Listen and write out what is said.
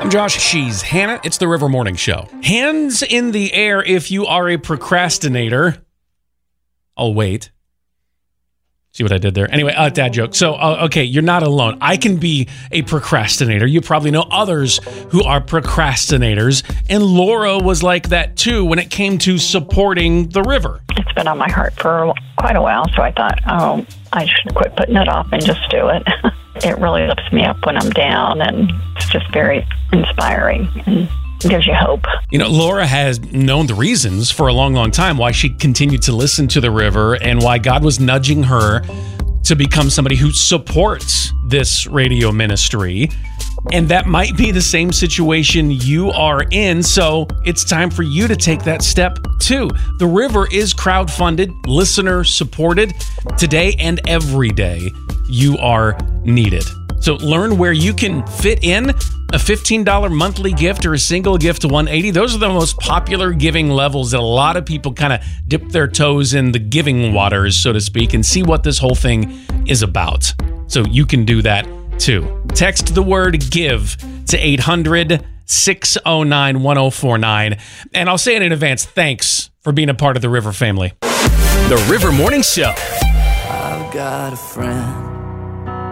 I'm Josh. She's Hannah. It's the River Morning Show. Hands in the air if you are a procrastinator. I'll wait. See what I did there? Anyway, dad joke. So, okay, you're not alone. I can be a procrastinator. You probably know others who are procrastinators. And Laura was like that too when it came to supporting the river. It's been on my heart for quite a while, so I thought, I should quit putting it off and just do it. It really lifts me up when I'm down, and it's just very inspiring and gives you hope. You know, Laura has known the reasons for a long, long time why she continued to listen to the river and why God was nudging her to become somebody who supports this radio ministry. And that might be the same situation you are in. So it's time for you to take that step too. The river is crowdfunded, listener supported. Today and every day, you are needed. So learn where you can fit in a $15 monthly gift or a single gift to $180. Those are the most popular giving levels that a lot of people kind of dip their toes in the giving waters, so to speak, and see what this whole thing is about. So you can do that too. Text the word GIVE to 800-609-1049. And I'll say it in advance, thanks for being a part of the River family. The River Morning Show. I've got a friend